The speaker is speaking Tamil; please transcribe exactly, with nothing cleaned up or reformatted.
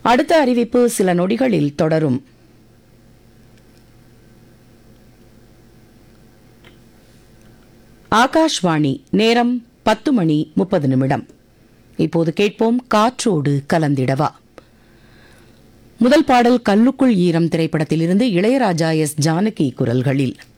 அடுத்த அறிவிப்பு சில நொடிகளில் தொடரும். ஆகாஷ்வாணி. நேரம் பத்து மணி முப்பது நிமிடம். இப்போது கேட்போம் காற்றோடு கலந்திடவா. முதல் பாடல் கல்லுக்குள் ஈரம் திரைப்படத்திலிருந்து இளையராஜா எஸ் ஜானகி குரல்களில்.